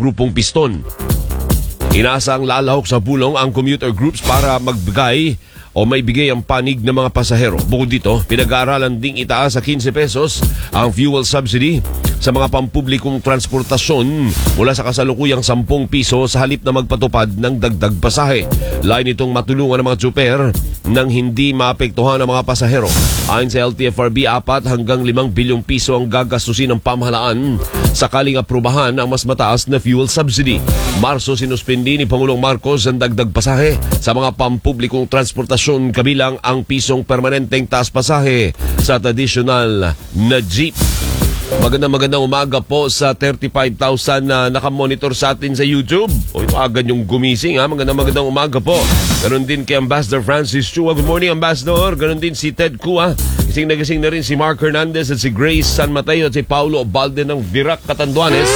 grupong piston. Inaasang lalahok sa pulong ang commuter groups para magbigay o may bigay ang panig ng mga pasahero. Bukod dito, pinag-aaralan ding itaas sa 15 pesos ang fuel subsidy sa mga pampublikong transportasyon mula sa kasalukuyang 10 piso sa halip na magpatupad ng dagdag pasahe. Lain itong matulungan ng mga tsuper nang hindi maapektuhan ang mga pasahero. Ayon sa LTFRB, 4 hanggang 5 bilyong piso ang gagastusin ng pamahalaan sakaling aprubahan ang mas mataas na fuel subsidy. Marso, sinuspindi ni Pangulong Marcos ang dagdag pasahe sa mga pampublikong transportasyon kabilang ang pisong permanenteng taas pasahe sa traditional na jeep. Magandang umaga po sa 35,000 na nakamonitor sa atin sa YouTube. O ito agad yung gumising ha. Magandang umaga po. Ganon din kay Ambassador Francis Chua. Good morning, Ambassador. Ganon din si Ted Kua. Gising na rin si Mark Hernandez at si Grace San Mateo at si Paulo Obalde ng Virac, Catanduanes.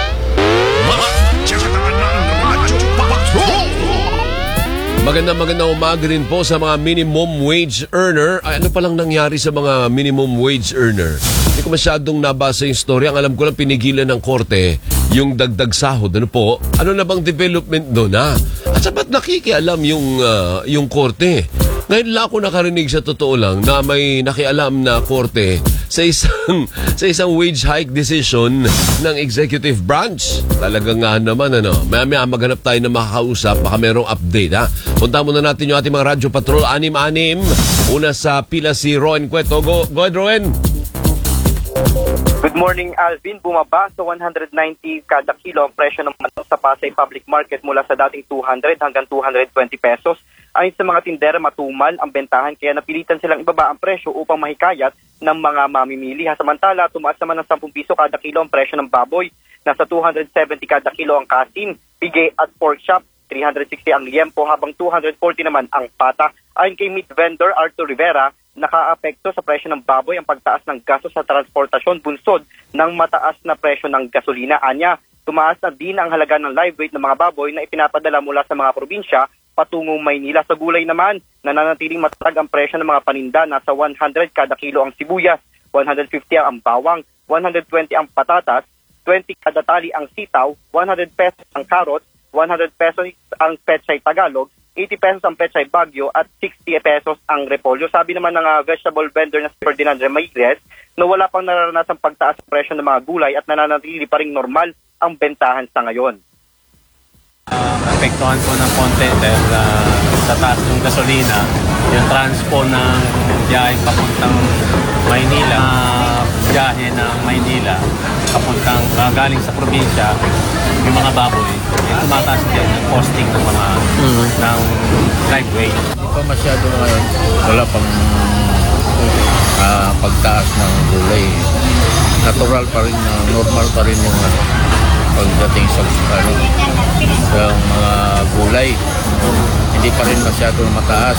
Magandang umaga rin po sa mga minimum wage earner. Ay, ano palang nangyari sa mga minimum wage earner? Hindi ko masyadong nabasa yung story. Ang alam ko lang pinigilan ng korte yung dagdag sahod. Ano po? Ano na bang development doon ha? At sapat nakikialam yung korte. Ngayon lang ako nakarinig sa totoo lang na may nakialam na korte sa isang wage hike decision ng executive branch. Talagang nga naman Maya maghanap tayo na makakausap. Baka merong update ha. Punta muna natin yung ating mga Radyo Patrol. 6-6. Una sa pila si Roen Cueto. Go ahead, Roen. Good morning, Alvin. Bumaba sa 190 kada kilo ang presyo ng manok sa Pasay Public Market mula sa dating 200 hanggang 220 pesos. Ayon sa mga tindera, matumal ang bentahan kaya napilitan silang ibaba ang presyo upang mahikayat ng mga mamimili. Samantala, tumaas naman ng 10 piso kada kilo ang presyo ng baboy. Nasa 270 kada kilo ang kasim, pigay at pork chop. 360 ang liempo habang 240 naman ang pata. Ayon kay meat vendor Arthur Rivera, nakaapekto sa presyo ng baboy ang pagtaas ng gastos sa transportasyon bunsod ng mataas na presyo ng gasolina. Anya, tumaas na din ang halaga ng live weight ng mga baboy na ipinapadala mula sa mga probinsya patungong Maynila. Sa gulay naman, nananatiling matatag ang presyo ng mga paninda. Nasa 100 kada kilo ang sibuyas, 150 ang bawang, 120 ang patatas, 20 kada tali ang sitaw, 100 pesos ang carrot, 100 pesos ang pechay Tagalog, 80 pesos ang pechay Baguio at 60 pesos ang repolyo. Sabi naman ng vegetable vendor na si Ferdinand Ramirez na wala pang nararanasang pagtaas sa presyo ng mga gulay at nananatili pa ring normal ang bentahan sa ngayon. Apektuhan po ng konti dahil sa taas ng gasolina, yung transpo ng biyahe papuntang Maynila, biyahe ng Maynila papuntang galing sa probinsya, yung mga baboy, tumataas din ang costing ng mga ng live weight. Hindi pa masyado ngayon, wala pang pagtaas ng gulay. Natural pa rin, normal pa rin yung pagdating sa mga gulay. Hindi pa rin masyado mataas.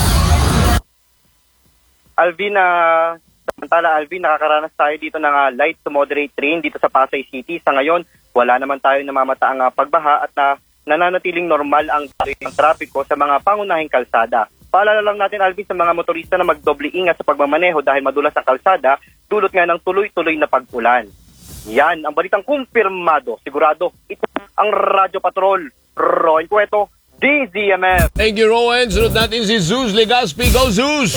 Samantala, Alvin, nakakaranas tayo dito ng light to moderate rain dito sa Pasay City. Sa ngayon, wala naman tayo namamataang pagbaha at nananatiling normal ang trapiko sa mga pangunahing kalsada. Paalala lang natin, Alvin, sa mga motorista na magdoble ingat sa pagmamaneho dahil madulas ang kalsada, dulot nga ng tuloy-tuloy na pag-ulan. Yan, ang balitang kumpirmado. Sigurado, ito ang Radyo Patrol. Roen Cueto, DZMF. Thank you, Roen. Sunod natin si Zeus Legaspi. Go, Zeus!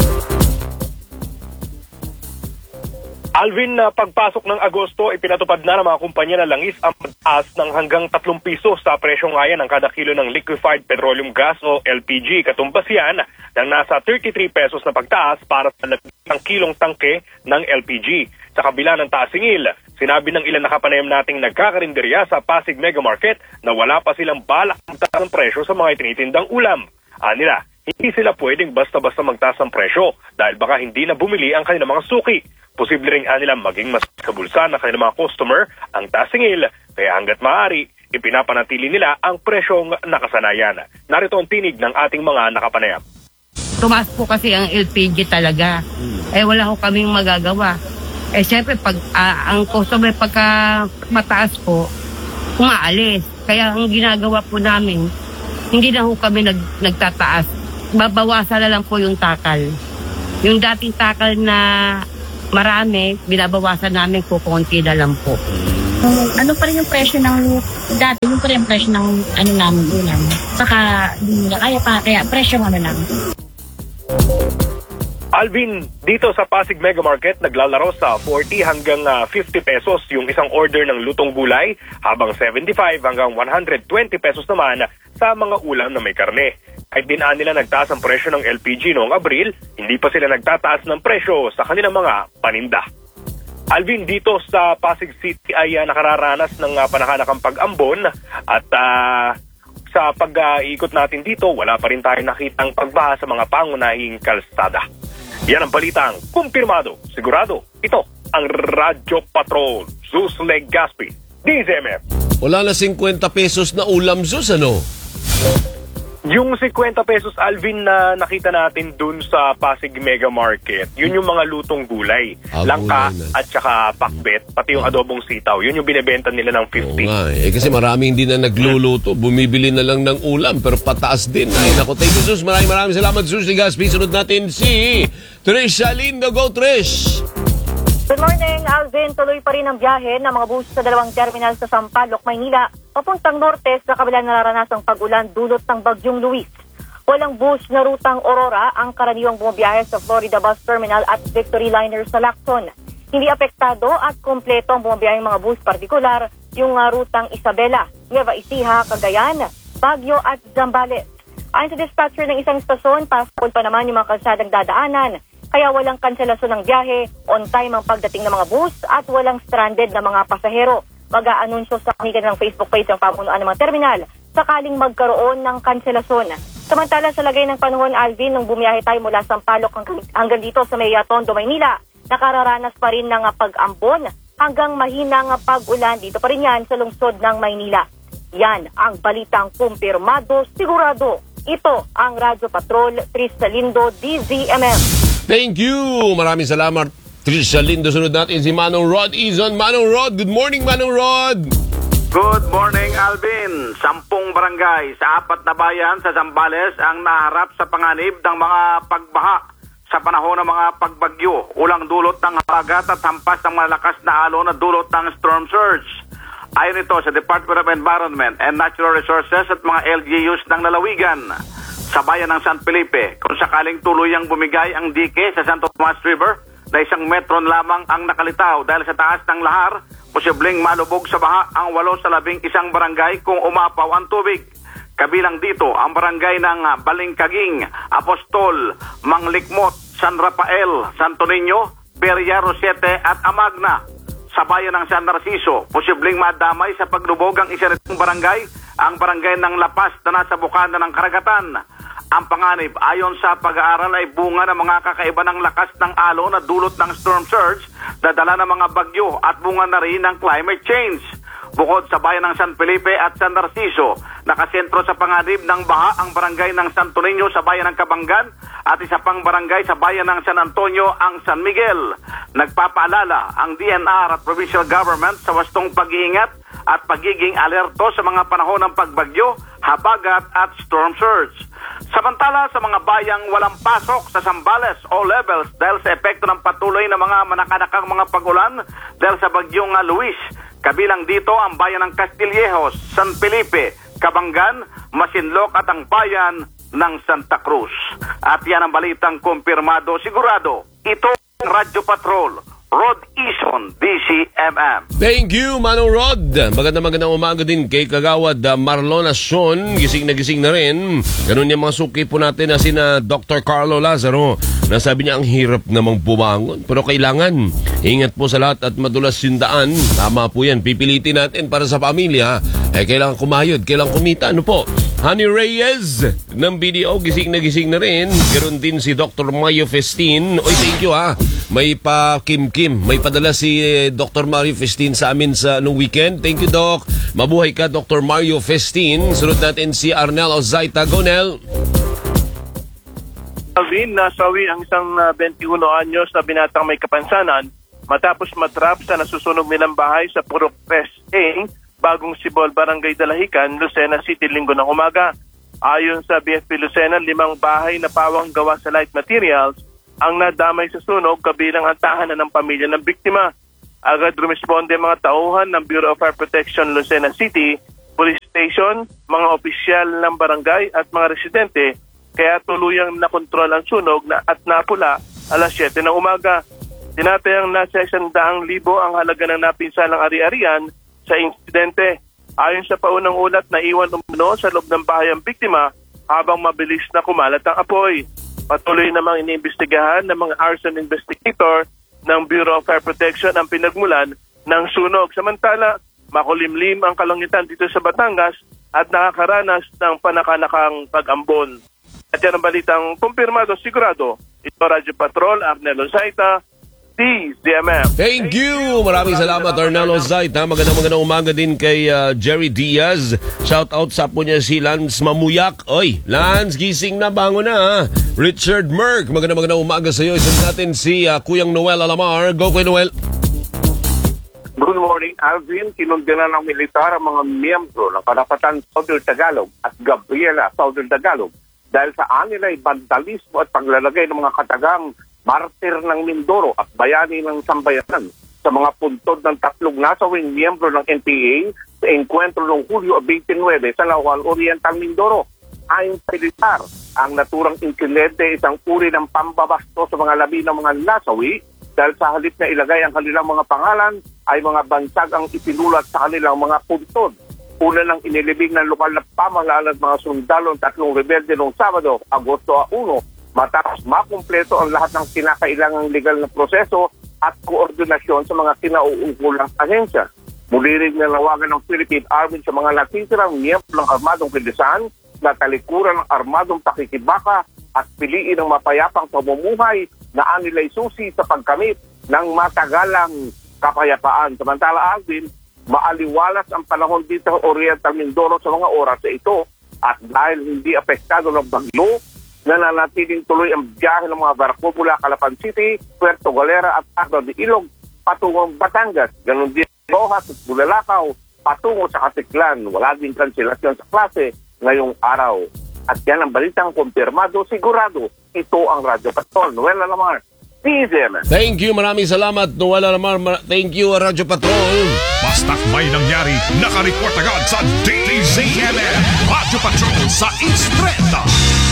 Alvin, pagpasok ng Agosto, ipinatupad na ng mga kumpanya na langis ang pagtaas ng hanggang 3 piso sa presyong ngayon ng kada kilo ng liquefied petroleum gas o LPG. Katumbas yan ng nasa 33 pesos na pagtaas para sa ng kilong tangke ng LPG. Sa kabila ng taas singil, sinabi ng ilan na kapanayam nating nagkakarinderya sa Pasig Mega Market na wala pa silang balak magtaas ng presyo sa mga itinitindang ulam. Anila, hindi sila pwedeng basta-basta magtaas ng presyo dahil baka hindi na bumili ang kanilang mga suki. Posible rin nila maging mas kabulsa na kanilang mga customer ang taas singil, kaya hanggat maaari, ipinapanatili nila ang presyong nakasanayan. Narito ang tinig ng ating mga nakapanayam. Tumaas po kasi ang LPG talaga. Wala ko kaming magagawa. Siyempre, ang customer pagka mataas po, umaalis. Kaya ang ginagawa po namin, hindi na po kami nagtataas. Babawasan na lang po yung takal. Yung dating takal na marami, binabawasan namin po, konti na lang po. Ano pa rin yung presyo ng dati, yung pa rin yung presyo ng ano namin ulam. Saka hindi nila kaya presyo ano lang. Alvin, dito sa Pasig Mega Market, naglalaro sa 40 hanggang 50 pesos yung isang order ng lutong gulay, habang 75 hanggang 120 pesos naman sa mga ulam na may karne. Kahit dinaan nila nagtaas ang presyo ng LPG noong Abril, hindi pa sila nagtataas ng presyo sa kanilang mga paninda. Alvin, dito sa Pasig City ay nakararanas ng panakanakang pag-ambon at sa pag-iikot natin dito, wala pa rin tayo nakitang pagbaha sa mga pangunahing kalsada. Yan ang balitang kumpirmado, sigurado. Ito ang Radyo Patrol, Zeus Legaspi, DZMF. Wala na 50 pesos na ulam, Zeus, ano? Yung 50 pesos, Alvin, na nakita natin dun sa Pasig Mega Market, yun yung mga lutong gulay. Langka gulay na. at saka pakbet, pati yung adobong sitaw. Yun yung binibenta nila ng 50. Oo nga eh. Kasi maraming hindi na nagluluto. Bumibili na lang ng ulam pero pataas din. Ay, naku, thank you, Zeus. Maraming salamat, Zeus Legaspi. Sunod natin si Trisha Lindo. Go, Trish! Good morning, Alvin. Tuloy pa rin ang biyahe ng mga bus sa dalawang terminal sa Sampaloc, Maynila, papuntang norte sa kabila nararanasang pag-ulan dulot ng Bagyong Luis. Walang bus na rutang Aurora ang karaniwang bumabiyahe sa Florida Bus Terminal at Victory Liner sa Lacson. Hindi apektado at kompleto ang bumabiyaheng mga bus, partikular yung rutang Isabela, Nueva Ecija, Cagayan, Baguio at Zambales. Ayon sa dispatcher ng isang istasyon, pasapol pa naman yung mga kalsadang dadaanan. Kaya walang kanselasyon ng biyahe, on time ang pagdating ng mga bus at walang stranded na mga pasahero. Mag-aanunsyo sa kanilang Facebook page ang pamunuan ng mga terminal sakaling magkaroon ng kanselasyon. Samantala sa lagay ng panahon, Alvin, nung bumiyahe tayo mula Sampaloc hanggang dito sa May Tondo, Maynila, nakararanas pa rin ng pag-ambon hanggang mahinang pag-ulan. Dito pa rin yan sa lungsod ng Maynila. Yan ang balitang kumpirmado, sigurado. Ito ang Radyo Patrol, Trisha Lindo, DZMM. Thank you! Maraming salamat, Trisha Lindo. Sunod natin si Manong Rod Izon. Manong Rod, good morning, Manong Rod! Good morning, Alvin. 10 barangay sa 4 na bayan sa Zambales ang naharap sa panganib ng mga pagbaha sa panahon ng mga pagbagyo. Ulang dulot ng habagat at hampas ng malakas na alon na dulot ng storm surge. Ayon ito sa Department of Environment and Natural Resources at mga LGUs ng lalawigan sa bayan ng San Felipe, kung sakaling tuluyang bumigay ang dike sa Santo Tomas River na 1 metron lamang ang nakalitaw dahil sa taas ng lahar, posibleng malubog sa baha ang 8 sa 11 barangay kung umapaw ang tubig. Kabilang dito ang barangay ng Balingkaging, Apostol, Manglikmot, San Rafael, Santo Niño, Beria Rosete at Amagna. Sa bayan ng San Narciso, posibleng madamay sa paglubog ang isa nitong barangay, ang barangay ng Lapas na nasa bukana ng karagatan. Ang panganib ayon sa pag-aaral ay bunga ng mga kakaiba ng lakas ng alon na dulot ng storm surge na dala ng mga bagyo at bunga na rin ng climate change. Bukod sa bayan ng San Felipe at San Narciso, nakasentro sa panganib ng baha ang barangay ng Santo Niño sa bayan ng Kabangan at isa pang barangay sa bayan ng San Antonio ang San Miguel. Nagpapaalala ang DNR at provincial government sa wastong pag-iingat at pagiging alerto sa mga panahon ng pagbagyo, habagat at storm surge. Samantala sa mga bayang walang pasok sa Zambales o levels dahil sa epekto ng patuloy na mga manakanakang mga pagulan dahil sa bagyong Luis. Kabilang dito ang bayan ng Castillejos, San Felipe, Kabangan, Masinloc at ang bayan ng Santa Cruz. At yan ang balitang kumpirmado, sigurado. Ito ang Radyo Patrol, Rod Ison, DCMM. Thank you, Manong Rod. Magandang umaga din kay Kagawad Marlon Ason. Gising na rin. Ganun yung mga suki po natin na sina Dr. Carlo Lazaro. Nasabi niya ang hirap namang bumangon. Pero kailangan. Ingat po sa lahat at madulas yung daan. Tama po yan. Pipilitin natin para sa pamilya. Kailangan kumayod. Kailangan kumita. Ano po? Honey Reyes ng BDO. Gising na rin. Ganoon din si Dr. Mario Festin. Oy, thank you ha. May pa Kim. May padala si Dr. Mario Festin sa amin sa nung weekend. Thank you, Doc. Mabuhay ka, Dr. Mario Festin. Sunod natin si Arnel Ozaita. Gonel. Alvin, nasawi ang isang 21 anyos na binatang may kapansanan matapos matrap sa nasusunog nilang bahay sa Purok 3A, Bagong Sibol, Barangay Dalahican, Lucena City, Linggo ng umaga. Ayon sa BFP Lucena, 5 bahay na pawang gawa sa light materials ang nadamay sa sunog kabilang ang tahanan ng pamilya ng biktima. Agad rumisponde mga tauhan ng Bureau of Fire Protection Lucena City, Police Station, mga opisyal ng barangay at mga residente, kaya tuluyang nakontrol ang sunog at napula alas 7 ng umaga. Tinatayang nasa 100,000 ang halaga ng napinsalang ari-arian sa insidente. Ayon sa paunang ulat, naiwan umano sa loob ng bahay ang biktima habang mabilis na kumalat ang apoy. Patuloy namang iniimbestigahan ng mga arson investigator ng Bureau of Fire Protection ang pinagmulan ng sunog. Samantala, makulimlim ang kalangitan dito sa Batangas at nakakaranas ng panakanakang pag-ambon. At yan ang balitang kumpirmado, sigurado. Ito Radyo Patrol, Arnel Ozaita, DZMM. Thank you! Maraming salamat, Arnel Ozaita. Magandang umaga din kay Jerry Diaz. Shout out sa po niya si Lance Mamuyak. Oy, Lance, gising na, bango na ha. Richard Merck, magandang umaga sa iyo. Isa natin si Kuyang Noel Alamar. Go kay Noel. Good morning, Alvin. Kinundinan ng militar ang mga miyembro ng Karapatan Southern Tagalog at Gabriela Southern Tagalog dahil sa anilay vandalismo at paglalagay ng mga katagang martir ng Mindoro at bayani ng Sambayanan sa mga puntod ng tatlong nasawing miyembro ng NPA sa enkwentro noong Hulyo 29 sa Lawan Oriental, Mindoro. Ayon sa militar, ang naturang insidente isang uri ng pambabasto sa mga labi ng mga nasawi dahil sa halip na ilagay ang kanilang mga pangalan ay mga bansag ang itinulat sa kanilang mga puntod. Una nang inilibing ng lokal na pamahalaan at mga sundalo ng tatlong rebelde noong Sabado, Agosto 1, matapos makumpleto ang lahat ng kinakailangang legal na proseso at koordinasyon sa mga kinauungkulang ahensya. Muli rin nalawagan ng Philippine Army sa mga natitirang miyembro ng armadong kilisan na talikuran ng armadong pakikibaka at piliin ng mapayapang pamumuhay na anilay susi sa pagkamit ng matagalang kapayapaan. Samantala, Alvin, maaliwalas ang panahon dito sa Oriental Mindoro sa mga oras na ito at dahil hindi apektado ng bagyo, nananatiling tuloy ang biyahe ng mga barko mula Calapan City, Puerto Galera at Agua de Ilog patungong Batangas. Ganon din Rojas at Bulalakaw patungo sa Katiklan. Wala din kanselasyon sa klase ngayong araw. At yan ang balitang kumpirmado, sigurado. Ito ang Radyo Patrol. Noel Alamar, DZMM. Thank you, maraming salamat, Noel Alamar. Thank you, Radyo Patrol. Basta't may nangyari, nakareport agad sa DZMM. Radyo Patrol sa Instreta.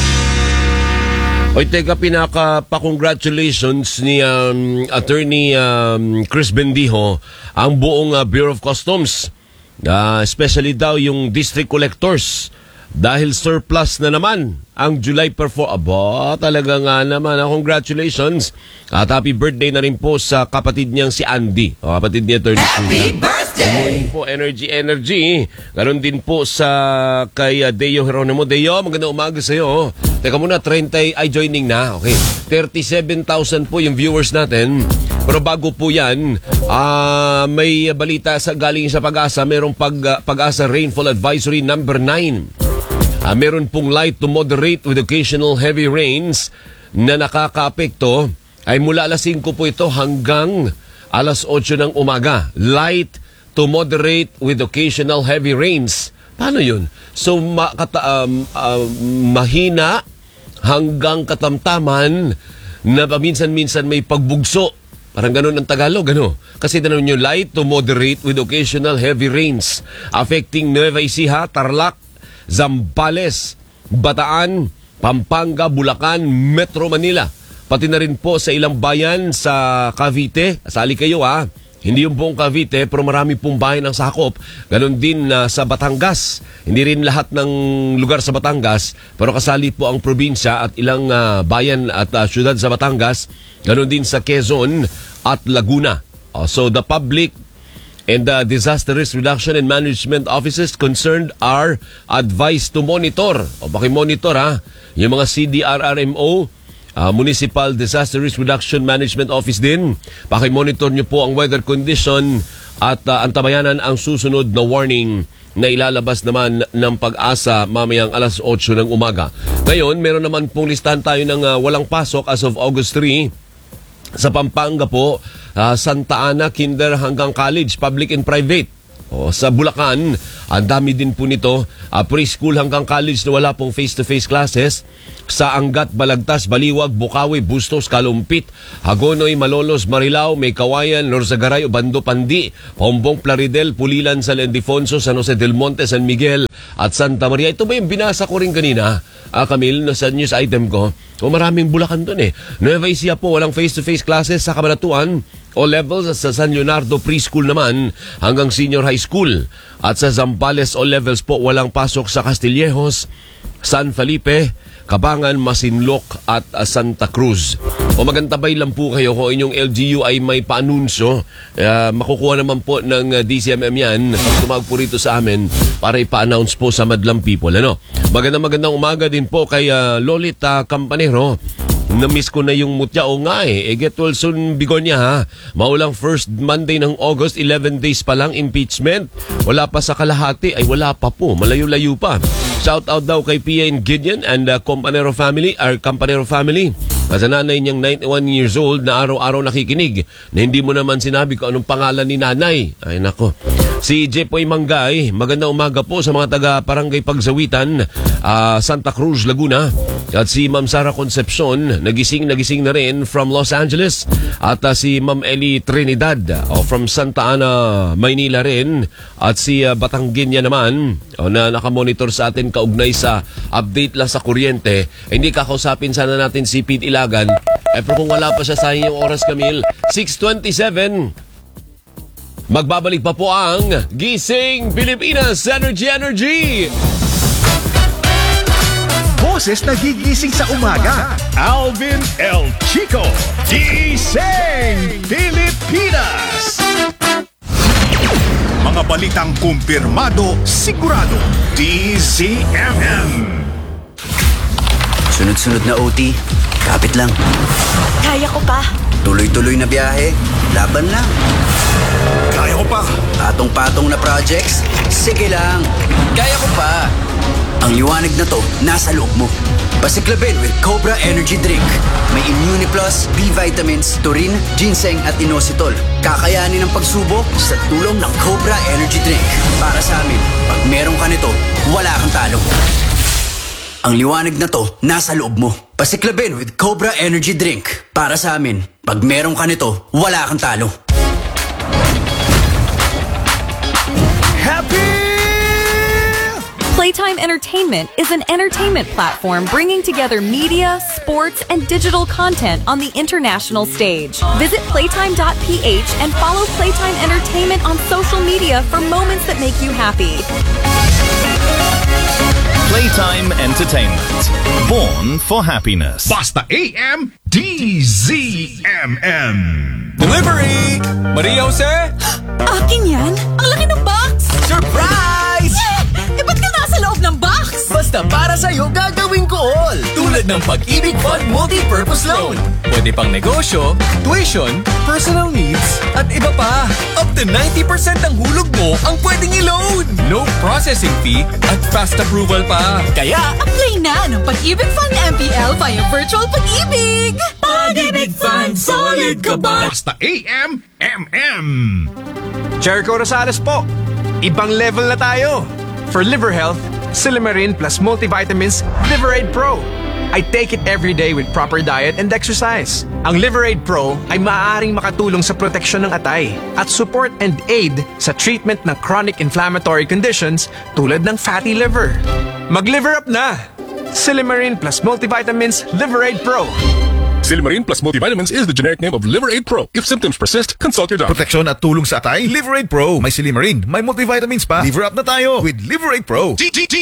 Oy, teka, pa-congratulations ni Attorney Chris Bendijo ang buong Bureau of Customs. Especially daw yung district collectors. Dahil surplus na naman ang July performance. Aba, talaga nga naman. Congratulations. At happy birthday na rin po sa kapatid niyang si Andy. Kapatid niya, Happy birthday! Good morning po, Energy. Ganon din po sa kay Deo Geronimo. Deo, magandang umaga sa iyo. Teka muna, 30 ay joining na. Okay. 37,000 po yung viewers natin. Pero bago po yan, may balita galing sa Pag-asa. Merong Pag-asa Rainfall Advisory number 9. Meron pong light to moderate with occasional heavy rains na nakakaapekto ay mula alas 5 po ito hanggang alas 8 ng umaga. Light to moderate with occasional heavy rains. Paano yun? So, mahina hanggang katamtaman na minsan-minsan may pagbugso. Parang ganun ang Tagalog, ano? Kasi tanong nyo, light to moderate with occasional heavy rains affecting Nueva Ecija, Tarlac, Zambales, Bataan, Pampanga, Bulacan, Metro Manila. Pati na rin po sa ilang bayan sa Cavite. Sali kayo ha. Hindi yung buong Cavite pero marami pong bayan ang sakop. Ganon din sa Batangas. Hindi rin lahat ng lugar sa Batangas pero kasali po ang probinsya at ilang bayan at syudad sa Batangas. Ganon din sa Quezon at Laguna. So the public and the Disaster Risk Reduction and Management Offices concerned are advised to monitor. O pakimonitor ha. Yung mga CDRRMO, Municipal Disaster Risk Reduction Management Office din. Pakimonitor nyo po ang weather condition at antabayanan ang susunod na warning na ilalabas naman ng Pag-asa mamayang alas 8 ng umaga. Ngayon, meron naman pong listahan tayo ng walang pasok as of August 3. Sa Pampanga po, Santa Ana, kinder hanggang college, public and private. Sa Bulacan, ang dami din po nito. Preschool hanggang college na wala pong face-to-face classes. Sa Angat, Balagtas, Baliwag, Bukawi, Bustos, Kalumpit, Hagonoy, Malolos, Marilao, May Kawayan, Norzagaray, Obando, Pandi, Pombong, Plaridel, Pulilan, San Ildefonso, San Jose del Monte, San Miguel at Santa Maria. Ito ba yung binasa ko rin kanina, Camille, sa news item ko? Maraming Bulacan dun Nueva Ecija po, walang face-to-face classes. Sa Cabanatuan, all levels. Sa San Leonardo Preschool naman hanggang senior high school. At sa Zambales, all levels po, walang pasok. Sa Castillejos, San Felipe, Cabangan, Masinloc at Santa Cruz. Magantabay lang po kayo kung inyong LGU ay may paanunsyo. Makukuha naman po ng DCMM yan. Tumawag po rito sa amin para ipa-announce po sa madlang people. Magandang umaga din po kay Lolita Campanero. Na-miss ko na yung mutya. Get well soon, Bigonya Maulang first Monday ng August, 11 days pa lang impeachment. Wala pa sa kalahati. Ay wala pa po, malayo-layo pa. Shout out daw kay PN Gideon and Campanero family. Sa nanay niyang 91 years old na araw-araw nakikinig na hindi mo naman sinabi kung anong pangalan ni nanay. Ay nako. Si Jepoy Manggay, magandang umaga po sa mga taga-Barangay Pagsawitan, Santa Cruz, Laguna. At si Ma'am Sara Concepcion, nagising na rin from Los Angeles. At si Ma'am Eli Trinidad from Santa Ana, Maynila rin. At si Batangginya naman na nakamonitor sa atin kaugnay sa update lang sa kuryente. Hindi kakausapin sana natin si Pete Ilagan. Pero kung wala pa siya, sayang yung oras, Camille. 6:27. Magbabalik pa po ang Gising Pilipinas Energy! Boses na gigising sa umaga. Alvin El Chico. Gising Pilipinas. Mga balitang kumpirmado, sigurado. DZMM. Sunod-sunod na OT, kapit lang. Kaya ko pa. Tuloy-tuloy na biyahe, laban lang. Kaya ko pa. Patong-patong na projects, sige lang. Kaya ko pa. Ang liwanag na to, nasa loob mo. Pasiklabin with Cobra Energy Drink. May Immune Plus, B vitamins, taurine, ginseng at inositol. Kakayanin ang pagsubok sa tulong ng Cobra Energy Drink. Para sa amin, pag meron ka nito, wala kang talo. Ang liwanag na to, nasa loob mo. Pasiklabin with Cobra Energy Drink. Para sa amin, pag meron ka nito, wala kang talo. Playtime Entertainment is an entertainment platform bringing together media, sports, and digital content on the international stage. Visit playtime.ph and follow Playtime Entertainment on social media for moments that make you happy. Playtime Entertainment. Born for happiness. Basta AM DZMM. Delivery! Maria Jose? Akin yan? Ang laki ng box! Surprise! Ba't ka nasa loob ng box? Basta para sa'yo gagawin ko all. Tulad ng Pag-ibig Fund Multi-Purpose Loan. Pwede pang negosyo, tuition, personal needs, at iba pa. Up to 90% ng hulog mo ang pwedeng i-loan. No processing fee at fast approval pa. Kaya, apply na ng Pag-ibig Fund MPL via Virtual Pag-ibig. Pag-ibig Fund, solid ka ba? Basta AM, MM. Jericho Rosales po. Ibang level na tayo. For liver health, Silimarin plus multivitamins Liverade Pro. I take it every day with proper diet and exercise. Ang Liverade Pro ay maaaring makatulong sa proteksyon ng atay at support and aid sa treatment ng chronic inflammatory conditions tulad ng fatty liver. Mag-liver up na! Silimarin plus multivitamins Liverade Pro. Silimarin plus multivitamins is the generic name of Liverade Pro. If symptoms persist, consult your doctor. Proteksyon at tulong sa atay, Liverade Pro. May Silimarin, may multivitamins pa. Liver up na tayo with Liverade Pro.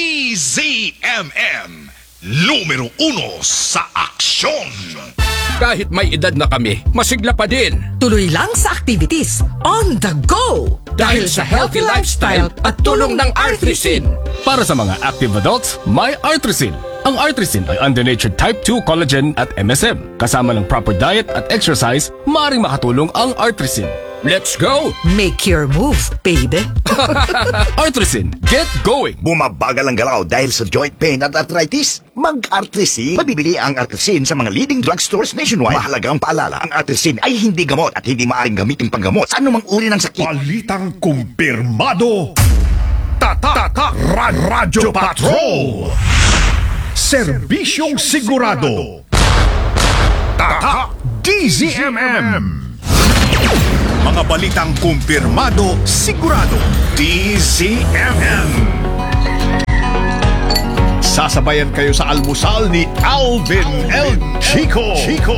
DZMM. Numero 1 sa aksyon. Kahit may edad na kami, masigla pa din. Tuloy lang sa activities. On the go! Dahil sa healthy lifestyle at tulong ng Artrisin. Para sa mga active adults, may Artrisin. Ang Artrisin ay unddenatured type 2 collagen at MSM. Kasama ng proper diet at exercise, maaaring makatulong ang Artrisin. Let's go! Make your move, baby. Artrisin, get going! Bumabagal ang galaw dahil sa joint pain at arthritis? Mag-Artrisin. Mabibili ang Artrisin sa mga leading drugstores nationwide. Mahalagang paalala, ang Artrisin ay hindi gamot at hindi maaaring gamitin panggamot sa anumang uri ng sakit. Balitang kumpirmado. Tatak Radyo Patrol. Serbisyong sigurado. Tatak DZMM. Mga balitang kumpirmado, sigurado. DZMM. Sasabayan kayo sa almusal ni Alvin El Chico.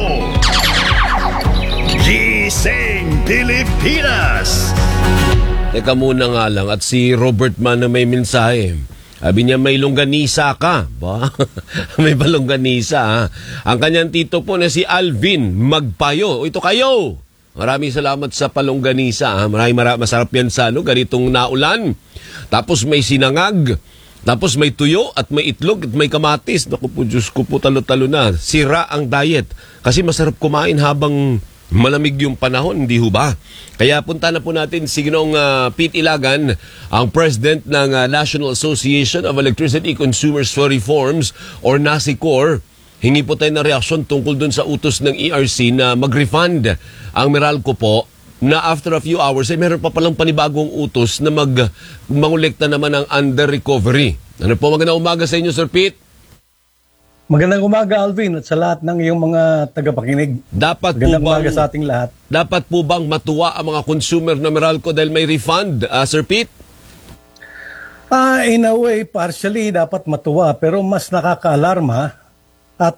Gising Pilipinas. Teka muna nga lang, at si Robert man na may mensahe. Sabi niya, may longganisa ka. Ba? May balongganisa, ha? Ang kanyang tito po na si Alvin Magpayo. Ito kayo. Maraming salamat sa palongganisa. Ha? Masarap yan sa ganitong naulan. Tapos may sinangag. Tapos may tuyo at may itlog at may kamatis. Naku po, Diyos ko po, talo-talo na. Sira ang diet. Kasi masarap kumain habang malamig yung panahon, hindi ho ba? Kaya punta na po natin si Ginoong Pete Ilagan, ang President ng National Association of Electricity Consumers for Reforms or NASICOR. Hingi po tayo ng reaksyon tungkol dun sa utos ng ERC na mag-refund ang Meralco po na after a few hours ay meron pa palang panibagong utos na mangolekta naman ng under-recovery. Ano po, magandang umaga sa inyo, Sir Pete? Magandang umaga, Alvin, at sa lahat ng iyong mga tagapakinig. Magandang umaga sa ating lahat. Dapat po bang matuwa ang mga consumer na Meralco dahil may refund, Sir Pete? In a way, partially dapat matuwa, pero mas nakaka-alarma at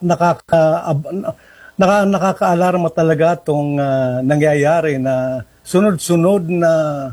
nakaka-alarma talaga itong nangyayari na sunod-sunod na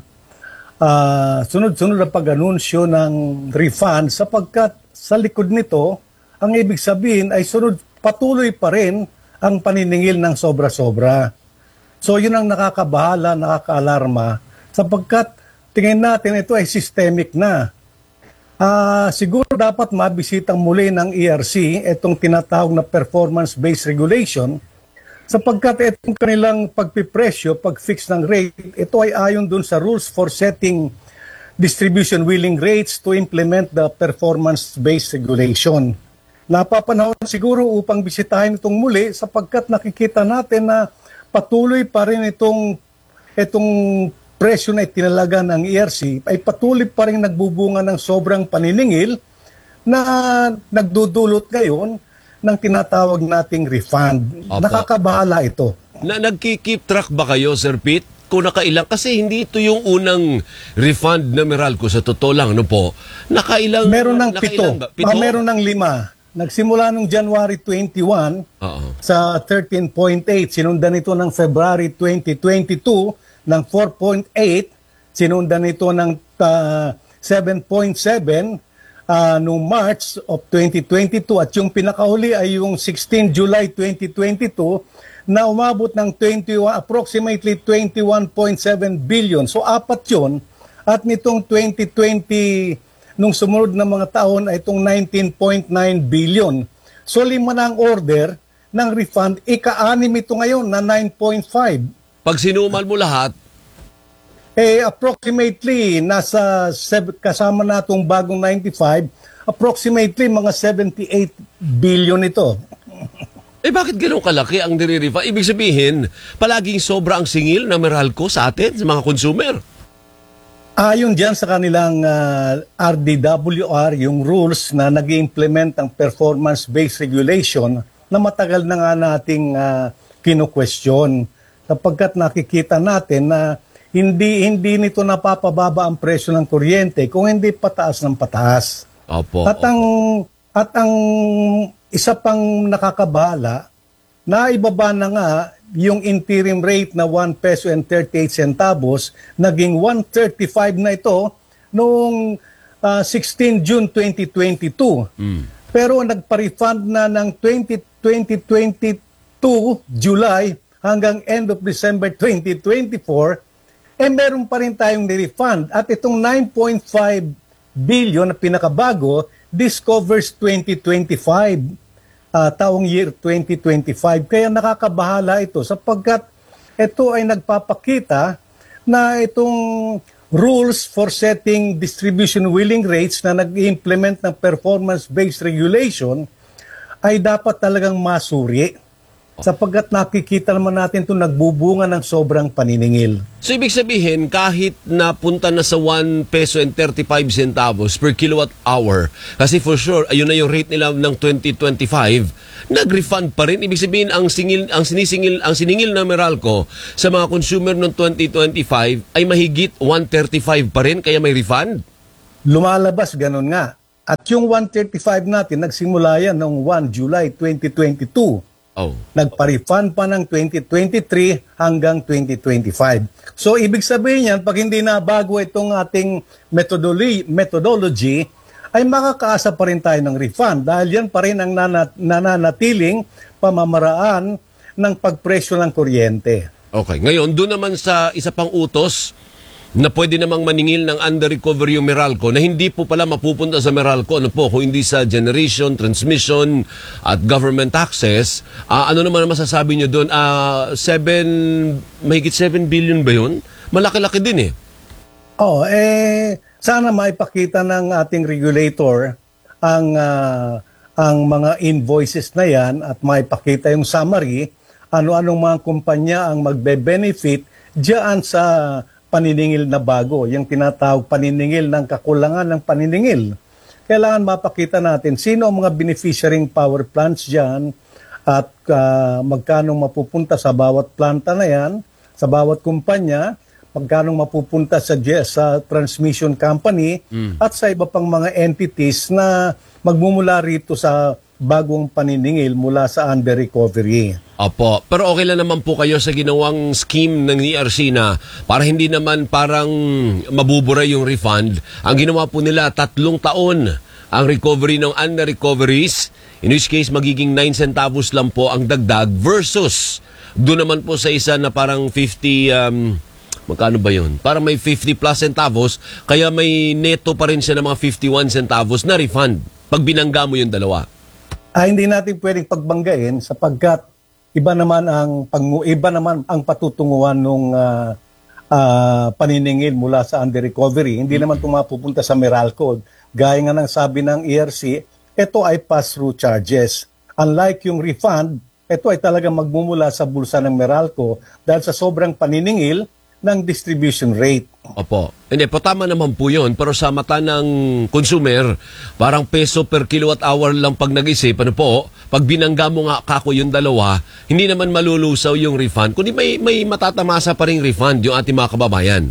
pag-anunsyo ng refund sapagkat sa likod nito, ang ibig sabihin ay patuloy pa rin ang paniningil ng sobra-sobra. So yun ang nakakabahala, nakaka-alarma sapagkat tingin natin ito ay systemic na. Siguro dapat mabisitang muli ng ERC itong tinatawag na performance-based regulation sapagkat itong kanilang pagpipresyo, pag-fix ng rate, ito ay ayon dun sa rules for setting distribution wheeling rates to implement the performance-based regulation. Napapanahon siguro upang bisitahin itong muli sapagkat nakikita natin na patuloy pa rin itong presyo na itinalaga ng ERC ay patuloy pa rin nagbubunga ng sobrang paniningil na nagdudulot ngayon ng tinatawag nating refund. Opo. Nakakabahala ito. Nagki-keep track ba kayo, Sir Pete? Kung nakailang, kasi hindi ito yung unang refund na Meralco, sa totoo lang, ano po? Nakailang? Meron ng nakailang 7. Pito? Meron ng 5. Nagsimula nung January 21 sa 13.8. Sinundan ito ng February 2022 ng 4.8, sinundan nito ng 7.7 noong March of 2022 at yung pinakahuli ay yung 16 July 2022 na umabot ng approximately 21.7 billion. So apat yun at nitong 2020 nung sumunod na mga taon ay itong 19.9 billion. So 5 na ang order ng refund, ika-6 ito ngayon na 9.5. Pag sinuman mo lahat, approximately, kasama na itong bagong 95, approximately mga 78 billion ito. Bakit ganun kalaki ang nire-refund? Ibig sabihin, palaging sobra ang singil ng Meralco sa atin, sa mga consumer. Ayon dyan sa kanilang RDWR, yung rules na nag-implement ang performance-based regulation na matagal na nga nating kinu-question. Sapagkat nakikita natin na hindi nito napapababa ang presyo ng kuryente kung hindi pataas ng pataas. Opo. At ang isa pang nakakabahala, na ibaba na nga yung interim rate na 1 peso and 38 centavos, naging 135 na ito noong 16 June 2022. Pero nagpa-refund na ng 2022 July hanggang end of December 2024, meron pa rin tayong ni-refund. At itong 9.5 billion na pinakabago, this covers 2025, taong year 2025. Kaya nakakabahala ito sapagkat ito ay nagpapakita na itong rules for setting distribution wheeling rates na nag-implement ng performance-based regulation ay dapat talagang masuri sapagkat nakikita naman natin ito nagbubunga ng sobrang paniningil. So ibig sabihin, kahit napunta na sa 1 peso and 35 centavos per kilowatt hour, kasi for sure, ayun na yung rate nila ng 2025, nag-refund pa rin. Ibig sabihin, ang siningil na Meralco sa mga consumer ng 2025 ay mahigit 135 pa rin, kaya may refund? Lumalabas, ganun nga. At yung 135 natin, nagsimula yan noong 1 July 2022. Nagpa-refund pa ng 2023 hanggang 2025. So, ibig sabihin yan, pag hindi na bago itong ating methodology, ay makakaasa pa rin tayo ng refund dahil yan pa rin ang nananatiling pamamaraan ng pagpresyo ng kuryente. Okay. Ngayon, doon naman sa isa pang utos na pwede namang maningil ng under-recovery yung Meralco na hindi po pala mapupunta sa Meralco, ano po, kung hindi sa generation, transmission, at government access. Ano naman masasabi nyo doon? Mahigit 7 billion ba yun? Malaki-laki din eh. Sana maipakita ng ating regulator ang mga invoices na yan at maipakita yung summary, ano-anong mga kumpanya ang magbe-benefit diyan sa paniningil na bago, yung tinatawag paniningil ng kakulangan ng paniningil. Kailangan mapakita natin sino ang mga beneficiarying power plants dyan at magkano mapupunta sa bawat planta na yan, sa bawat kumpanya, magkano mapupunta sa transmission company at sa iba pang mga entities na magmumula rito sa bagong paniningil mula sa under recovery. Opo. Pero okay lang naman po kayo sa ginawang scheme ng ERC na para hindi naman parang mabubura yung refund. Ang ginawa po nila, 3 taon ang recovery ng under recoveries, in which case magiging 9 centavos lang po ang dagdag versus doon naman po sa isa na parang 50... magkano ba yun? Parang may 50 plus centavos, kaya may neto pa rin siya ng mga 51 centavos na refund pag binangga mo yung dalawa. Hindi natin pwedeng pagbanggain sapagkat iba naman ang patutunguhan ng paniningil mula sa under recovery. Hindi naman ito mapupunta sa Meralco. Gaya nga ng sabi ng ERC, ito ay pass-through charges. Unlike yung refund, ito ay talagang magmumula sa bulsa ng Meralco dahil sa sobrang paniningil ng distribution rate. Opo. Hindi, tama naman po yun. Pero sa mata ng consumer, parang peso per kilowatt hour lang pag nag-isip. Ano po, pag binangga mo nga kako yung dalawa, hindi naman malulusaw yung refund. Kundi may matatamasa pa rin refund yung ating mga kababayan.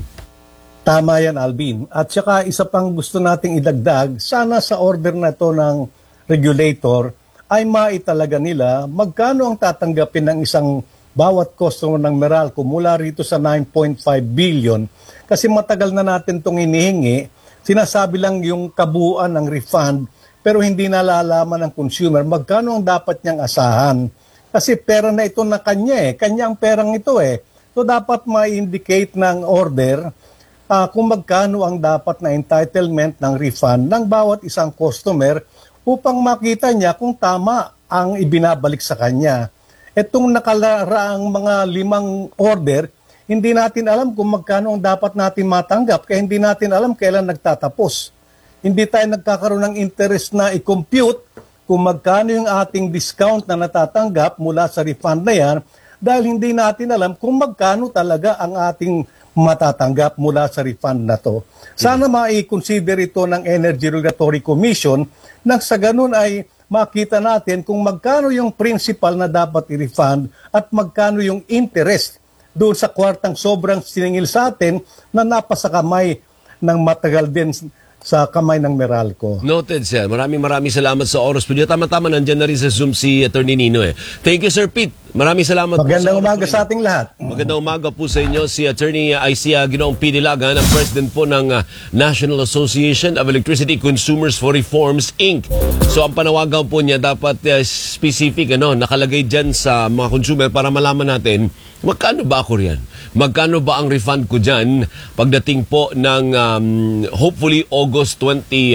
Tama yan, Alvin. At saka isa pang gusto nating idagdag, sana sa order na ito ng regulator ay maitalaga nila magkano ang tatanggapin ng isang bawat customer ng Meralco mula rito sa 9.5 billion. Kasi matagal na natin itong inihingi, sinasabi lang yung kabuuan ng refund, pero hindi nalalaman ng consumer magkano ang dapat niyang asahan. Kasi pera na ito na kanya kanya ang perang ito So dapat ma-indicate ng order kung magkano ang dapat na entitlement ng refund ng bawat isang customer upang makita niya kung tama ang ibinabalik sa kanya. Itong nakalaraang mga 5 order, hindi natin alam kung magkano ang dapat natin matanggap kaya hindi natin alam kailan nagtatapos. Hindi tayo nagkakaroon ng interest na i-compute kung magkano yung ating discount na natatanggap mula sa refund na yan dahil hindi natin alam kung magkano talaga ang ating matatanggap mula sa refund na to. Sana ma-consider ito ng Energy Regulatory Commission nang sa ganun ay makita natin kung magkano yung principal na dapat i-refund at magkano yung interest doon sa kwartang sobrang siningil sa atin na napasakamay ng matagal din sa kamay ng Meralco. Noted, sir. Maraming salamat sa oras po niyo. Tama-tama, nandyan na rin sa Zoom si Attorney Nino. Thank you, Sir Pete. Maraming salamat. Magandang umaga sa ating lahat. Magandang umaga po sa inyo. Si Attorney Ginoong P. Dilagan, ang President po ng National Association of Electricity Consumers for Reforms, Inc. So, ang panawagan po niya dapat specific, nakalagay dyan sa mga consumer para malaman natin magkano ba ako riyan? Magkano ba ang refund ko dyan pagdating po ng hopefully August 2025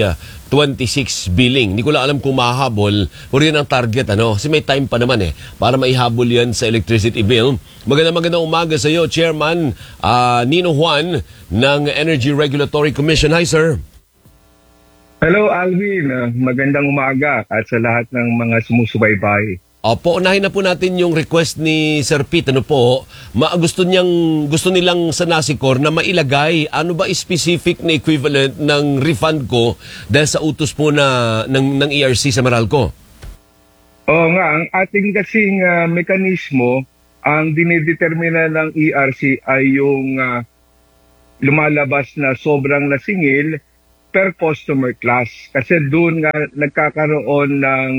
26 billing. Hindi ko lang alam kung mahahabol o rin ang target, ano? Kasi may time pa naman para maihabol yan sa electricity bill. Magandang umaga sa iyo, Chairman Nino Juan ng Energy Regulatory Commission. Hi, sir. Hello, Alvin. Magandang umaga at sa lahat ng mga sumusubaybay. Opo, unahin na po natin yung request ni Sir Pete. Ano po, gusto nilang sa NASICOR na mailagay ano ba specific na equivalent ng refund ko dahil sa utos po ng ERC sa Meralco? Oo nga, ang ating kasing mekanismo, ang dinidetermina ng ERC ay yung lumalabas na sobrang nasingil per customer class. Kasi doon nga nagkakaroon ng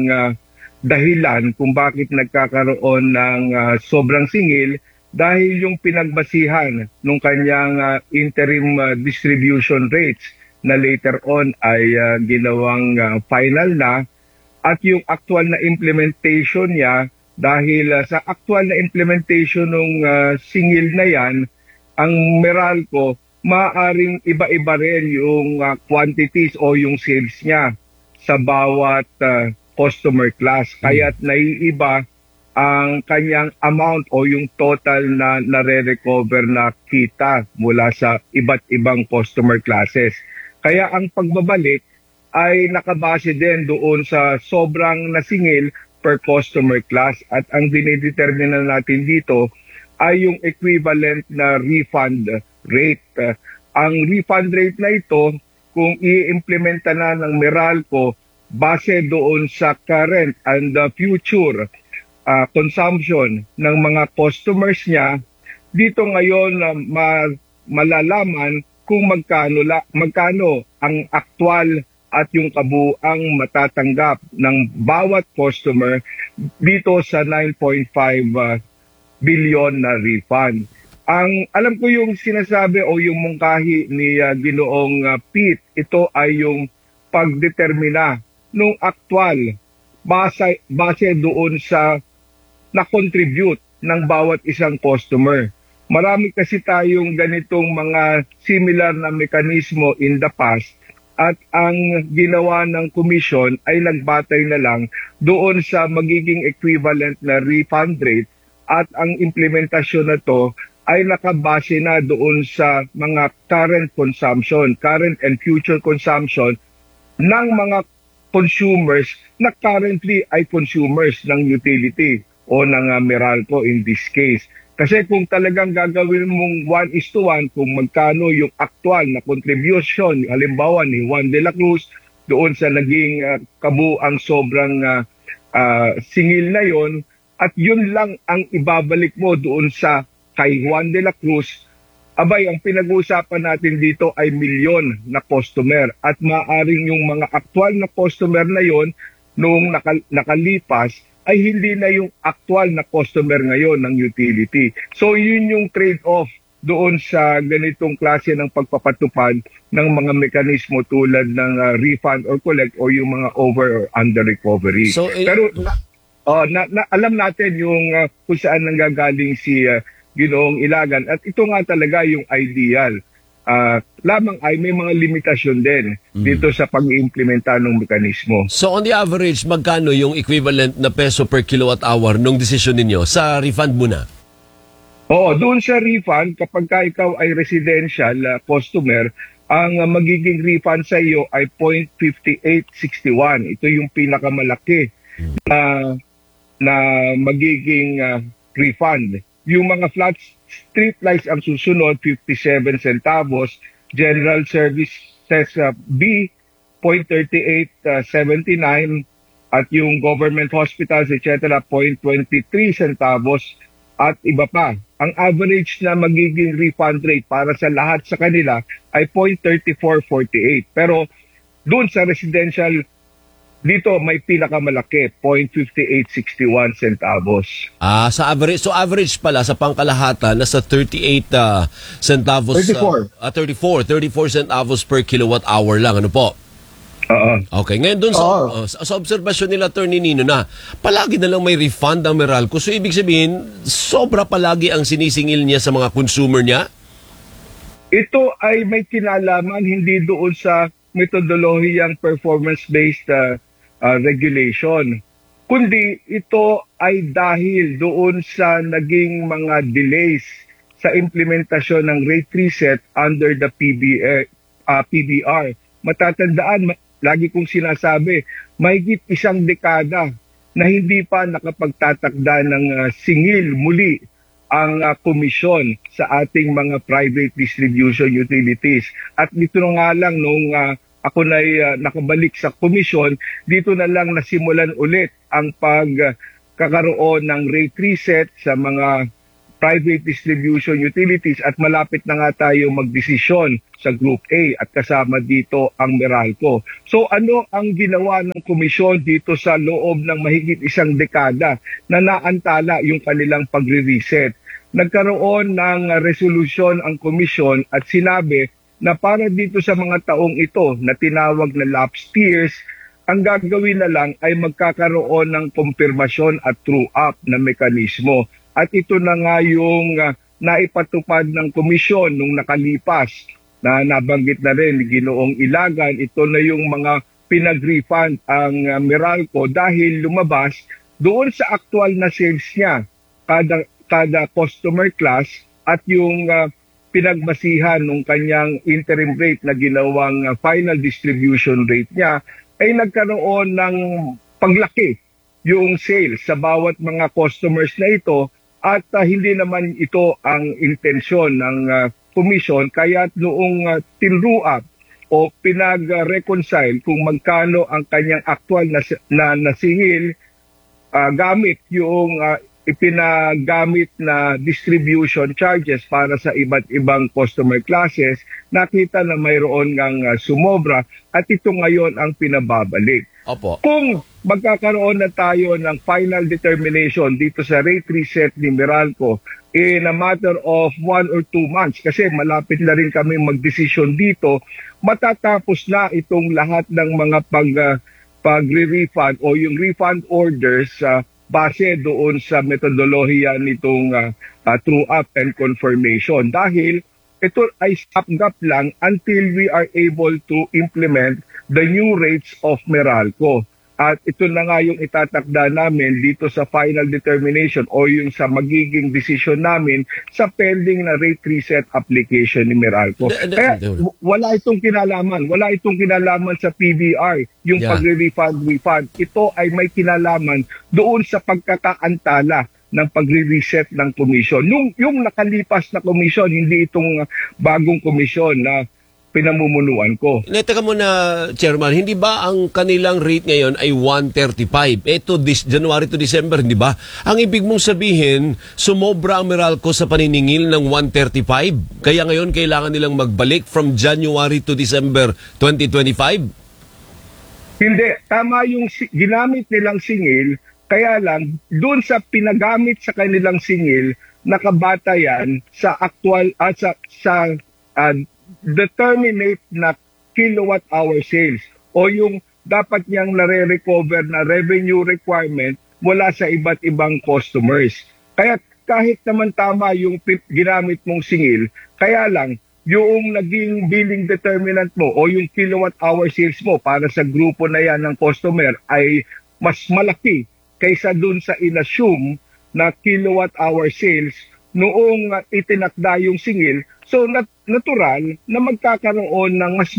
dahilan kung bakit nagkakaroon ng sobrang singil dahil yung pinagbasihan ng kanyang interim distribution rates na later on ay ginawang final na at yung actual na implementation niya dahil sa actual na implementation ng singil na yan, ang Meralco maaaring iba-iba rin yung quantities o yung sales niya sa bawat customer class. Kaya't naiiba ang kanyang amount o yung total na nare-recover na kita mula sa iba't ibang customer classes. Kaya ang pagbabalik ay nakabase din doon sa sobrang nasingil per customer class at ang dinidetermina natin dito ay yung equivalent na refund rate. Ang refund rate na ito, kung i-implementa na ng Meralco base doon sa current and future consumption ng mga customers niya, dito ngayon malalaman kung magkano ang aktual at yung kabuang matatanggap ng bawat customer dito sa 9.5 billion na refund. Ang alam ko yung sinasabi o yung mungkahi ni Ginoong Pete, ito ay yung pagdetermina nung aktual base doon sa na-contribute ng bawat isang customer. Marami kasi tayong ganitong mga similar na mekanismo in the past at ang ginawa ng commission ay nagbatay na lang doon sa magiging equivalent na refund rate at ang implementasyon na to ay nakabase na doon sa mga current and future consumption ng mga consumers na currently ay consumers ng utility o ng Meralco in this case. Kasi kung talagang gagawin mong 1:1 kung magkano yung actual na contribution, halimbawa ni Juan de la Cruz, doon sa naging kabuang sobrang singil na yon at yun lang ang ibabalik mo doon sa kay Juan de la Cruz, abay, ang pinag-uusapan natin dito ay milyon na customer at maaring yung mga aktual na customer na yon noong nakalipas ay hindi na yung aktual na customer ngayon ng utility. So yun yung trade-off doon sa ganitong klase ng pagpapatupad ng mga mekanismo tulad ng refund or collect o yung mga over or under recovery. So, pero alam natin yung kung saan nanggagaling si Ginoong Ilagan at ito nga talaga yung ideal. Lamang ay may mga limitasyon din dito sa pag-iimplementa ng mekanismo. So on the average, magkano yung equivalent na peso per kilowatt hour nung decision ninyo sa refund muna? Oo, doon sa refund, kapag ikaw ay residential customer, ang magiging refund sa iyo ay 0.5861. Ito yung pinakamalaki na magiging refund. Yung mga flat street lights ang susunod, 57 centavos. General Services B, 0.3879. At yung government hospitals, etc., 0.23 centavos. At iba pa. Ang average na magiging refund rate para sa lahat sa kanila ay 0.3448. Pero doon sa residential, dito may pinakamalaki, 0.5861 centavos. Sa average, so average pala sa pangkalahatan nasa 38 centavos. 34 centavos per kilowatt hour lang, ano po? Okay, ngayon doon sa obserbasyon nila Attorney Nino na palagi na lang may refund ang Meralco. So ibig sabihin, sobra palagi ang sinisingil niya sa mga consumer niya? Ito ay may kinalaman hindi doon sa metodologiyang performance-based regulation, kundi ito ay dahil doon sa naging mga delays sa implementasyon ng rate reset under the PBR. Matatandaan, lagi kong sinasabi, mahigit isang dekada na hindi pa nakapagtatakda ng singil muli ang komisyon sa ating mga private distribution utilities. At dito na nga lang nung ako na nakabalik sa komisyon, dito na lang nasimulan ulit ang pagkakaroon ng rate reset sa mga private distribution utilities at malapit na nga tayo magdesisyon sa Group A at kasama dito ang Meralco. So ano ang ginawa ng komisyon dito sa loob ng mahigit isang dekada na naantala yung kanilang pagre-reset? Nagkaroon ng resolusyon ang komisyon at sinabi na para dito sa mga taong ito na tinawag na lapse years, ang gagawin na lang ay magkakaroon ng kumpirmasyon at true-up na mekanismo. At ito na nga yung naipatupad ng komisyon nung nakalipas na nabanggit na rin ni Ginoong Ilagan. Ito na yung mga pinag-refund ang Meralco dahil lumabas doon sa actual na sales niya kada customer class at yung pinagbasihan ng kanyang interim rate na ginawang final distribution rate niya ay nagkaroon ng paglaki yung sales sa bawat mga customers na ito at hindi naman ito ang intensyon ng komisyon kaya noong tinruap o pinag-reconcile kung magkano ang kanyang actual na nasingil gamit yung ipinagamit na distribution charges para sa iba't ibang customer classes, nakita na mayroon ngang sumobra at ito ngayon ang pinababalik. Opo. Kung magkakaroon na tayo ng final determination dito sa rate reset ni Meralco in a matter of 1 or 2 months, kasi malapit na rin kami magdesisyon dito, matatapos na itong lahat ng mga pagre-refund o yung refund orders base doon sa metodolohiya nitong true-up and confirmation. Dahil ito ay stopgap lang until we are able to implement the new rates of Meralco. At ito na nga yung itatakda namin dito sa final determination o yung sa magiging decision namin sa pending na rate reset application ni Meralco. Kaya wala itong kinalaman sa PBR, yung pagre-refund. Ito ay may kinalaman doon sa pagkakaantala ng pagre-reset ng komisyon. Yung nakalipas na komisyon, hindi itong bagong komisyon na pinamumunuan ko. Teka muna, Chairman, hindi ba ang kanilang rate ngayon ay 135? Ito, January to December, hindi ba? Ang ibig mong sabihin, sumobra ang Meralco sa paniningil ng 135? Kaya ngayon kailangan nilang magbalik from January to December 2025? Hindi. Tama yung ginamit nilang singil, kaya lang, doon sa pinagamit sa kanilang singil, nakabata yan sa actual at sa determinate na kilowatt hour sales o yung dapat niyang nare-recover na revenue requirement mula sa iba't ibang customers. Kaya kahit naman tama yung ginamit mong singil, kaya lang yung naging billing determinant mo o yung kilowatt hour sales mo para sa grupo na yan ng customer ay mas malaki kaysa dun sa inassume na kilowatt hour sales noong itinakda yung singil. So natural na magkakaroon ng mas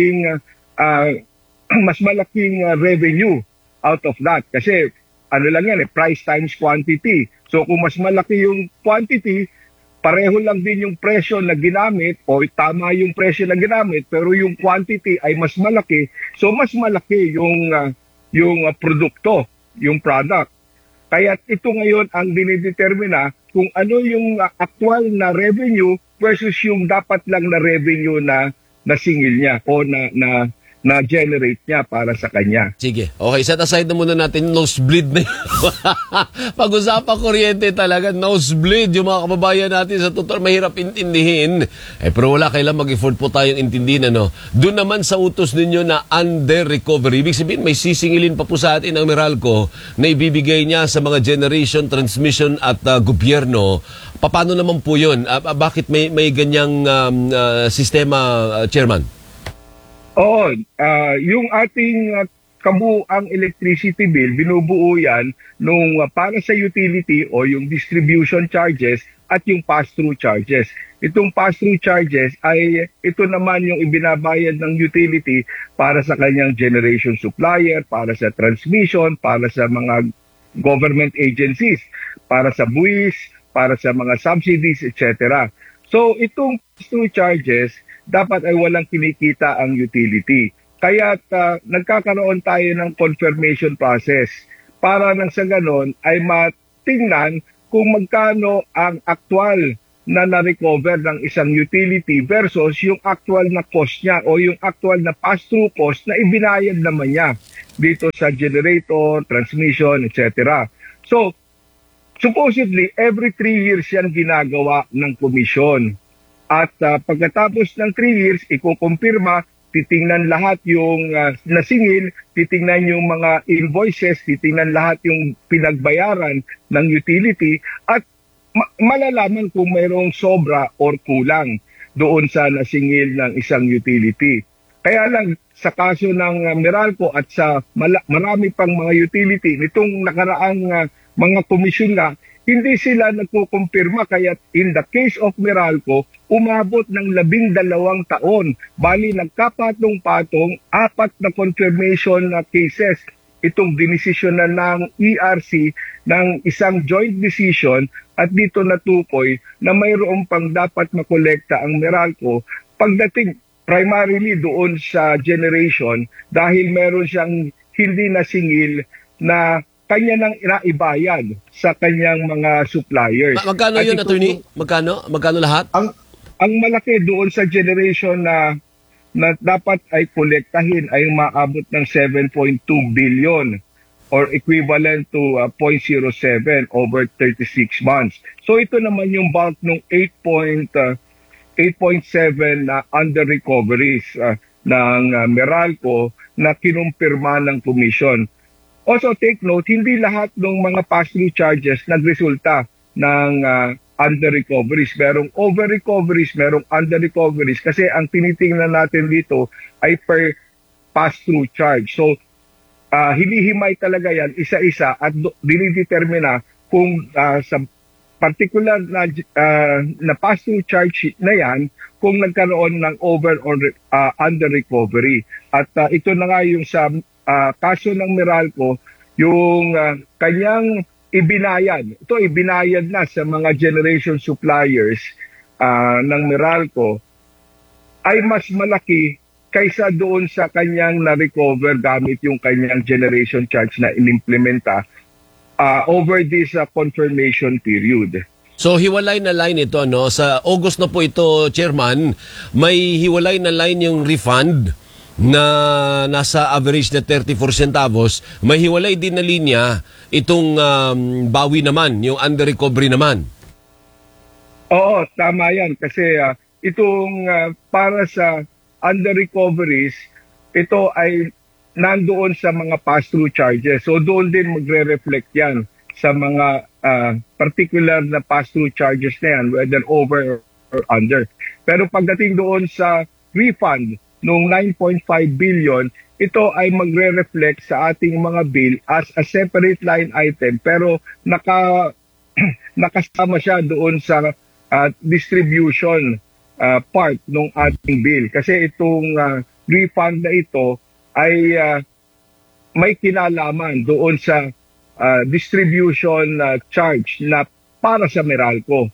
malaking revenue out of that kasi ano lang yan price times quantity. So kung mas malaki yung quantity, pareho lang din yung presyo na ginamit o tama yung presyo na ginamit pero yung quantity ay mas malaki. So mas malaki yung produkto, yung product. Kaya ito ngayon ang dinidetermina kung ano yung actual na revenue versus yung dapat lang na revenue na singil niya o na generate niya para sa kanya. Sige. Okay, set aside na muna natin nosebleed na yun. Pag-usapan kuryente talaga, nosebleed. Yung mga kababayan natin sa total mahirap intindihin. Pero wala kailan mag-effort po tayong intindihin. Doon naman sa utos ninyo na under recovery. Ibig sabihin, may sisingilin pa po sa atin ang Meralco na ibibigay niya sa mga generation, transmission at gobyerno. Paano naman po yun? Bakit may ganyang sistema, Chairman? Oo, yung ating kabuang electricity bill, binubuo yan nung para sa utility o yung distribution charges at yung pass-through charges. Itong pass-through charges ay ito naman yung ibinabayad ng utility para sa kanyang generation supplier, para sa transmission, para sa mga government agencies, para sa buwis, para sa mga subsidies, etc. So itong pass-through charges, dapat ay walang kinikita ang utility. Kaya nagkakaroon tayo ng confirmation process para nang sa ganon ay matingnan kung magkano ang actual na na-recover ng isang utility versus yung actual na cost niya o yung actual na pass-through cost na ibinayad naman niya dito sa generator, transmission, etc. So, supposedly, every 3 years yan ginagawa ng komisyon. At pagkatapos ng 3 years, ikukumpirma, titingnan lahat yung nasingil, titingnan yung mga invoices, titingnan lahat yung pinagbayaran ng utility at malalaman kung mayroong sobra or kulang doon sa nasingil ng isang utility. Kaya lang sa kaso ng Meralco at sa marami pang mga utility, nitong nakaraang mga komisyon na, hindi sila nagkukumpirma kaya in the case of Meralco, umabot ng 12 taon. Bali, nagkapatong-patong 4 na confirmation na cases. Itong dinesisyonan ng ERC ng isang joint decision at dito natukoy na mayroon pang dapat makolekta ang Meralco pagdating primarily doon sa generation dahil meron siyang hindi nasingil na kanya nang inaibayad sa kanyang mga suppliers. Magkano yun, attorney? Magkano lahat? Ang malaki doon sa generation na dapat ay kolektahin ay maabot ng 7.2 billion or equivalent to 0.07 over 36 months. So ito naman yung bulk ng 8.7 na under recoveries ng Meralco na kinumpirma ng commission. Also take note, hindi lahat ng mga pass-through charges nagresulta ng under-recoveries. Merong over-recoveries, merong under-recoveries kasi ang tinitingnan natin dito ay per pass-through charge. So, hinihimay talaga yan isa-isa at dinidetermina kung sa particular na pass-through charge na yan kung nagkaroon ng over or under-recovery. At ito na nga yung sa kaso ng Meralco, yung kanyang ibinayad. Ito ibinayad na sa mga generation suppliers ng Meralco ay mas malaki kaysa doon sa kanyang na-recover gamit yung kanyang generation charge na inimplementa over this confirmation period. So hiwalay na line ito, no? Sa August na po ito, Chairman, may hiwalay na line yung refund na nasa average na 34 centavos, may hiwalay din na linya itong bawi naman, yung under-recovery naman. Oo, tama yan. Kasi itong para sa under-recoveries, ito ay nandoon sa mga pass-through charges. So doon din magre-reflect yan sa mga particular na pass-through charges na yan, whether over or under. Pero pagdating doon sa refund, noong 9.5 billion, ito ay magre-reflect sa ating mga bill as a separate line item pero nakasama siya doon sa distribution part ng ating bill. Kasi itong refund na ito ay may kinalaman doon sa distribution charge na para sa Meralco.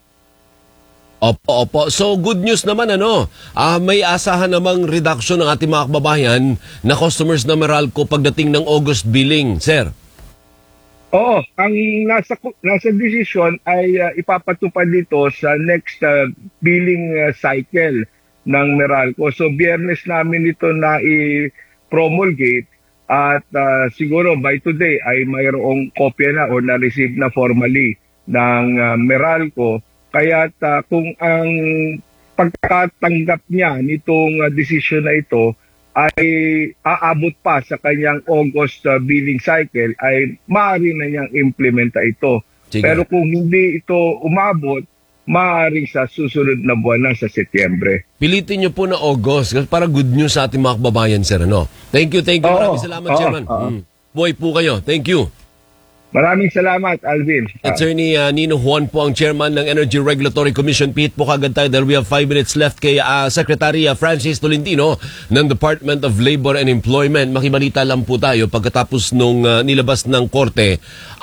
Opo. So good news naman may asahan namang reduction ng ating mga kababayan na customers na Meralco pagdating ng August billing, sir. Oo, ang nasa decision ay ipapatupad dito sa next billing cycle ng Meralco. So Biyernes namin ito na i-promulgate at siguro by today ay mayroong kopya na o na-receive na formally ng Meralco. Kaya kung ang pagkatanggap niya nitong decision na ito ay aabot pa sa kanyang August billing cycle, ay maaari na niyang implementa ito. Sige. Pero kung hindi ito umabot, maaaring sa susunod na buwan na sa Setyembre. Pilitin nyo po na August kasi para good news sa ating mga kababayan, sir. Ano? Thank you. Maraming salamat, Chairman. Buhay po kayo. Thank you. Maraming salamat, Alvin. Attorney Nino Juan po ang chairman ng Energy Regulatory Commission. Pihit po kagad tayo dahil we have 5 minutes left kay Secretary Francis Tolentino ng Department of Labor and Employment. Makibalita lang po tayo pagkatapos nung nilabas ng korte.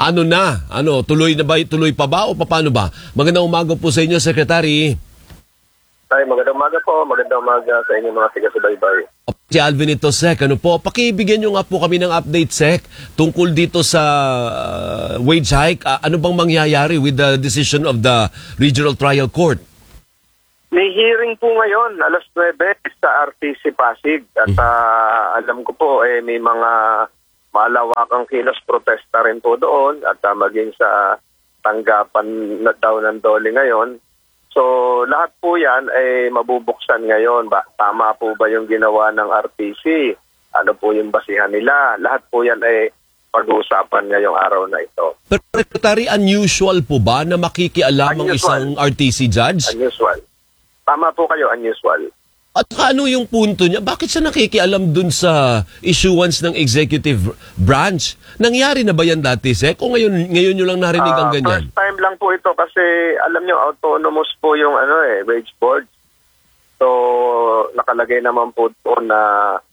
Tuloy pa ba o paano ba? Magandang umaga po sa inyo, Secretary. Ay, magandang umaga po. Magandang umaga sa inyo mga taga-subaybay. Si Alvin ito, Sec. Pakibigyan nyo nga po kami ng update, Sec, tungkol dito sa wage hike. Ano bang mangyayari with the decision of the Regional Trial Court? May hearing po ngayon, alas 9 sa RTC Pasig. At alam ko po, may mga malawakang kilos protesta rin po doon at maging sa tanggapan daw ng DOLE ngayon. So, lahat po yan ay mabubuksan ngayon. Tama po ba yung ginawa ng RTC? Ano po yung basihan nila? Lahat po yan ay pag-uusapan ngayong araw na ito. Pero, Secretary, unusual po ba na makikialam ang isang RTC judge? Unusual. Tama po kayo, unusual. At ano yung punto niya? Bakit siya nakikialam dun sa issuance ng executive branch? Nangyari na ba yan dati, Sec? O ngayon nyo lang narinig ang ganyan? First time lang po ito kasi alam nyo, autonomous po yung wage board. So, nakalagay naman po doon na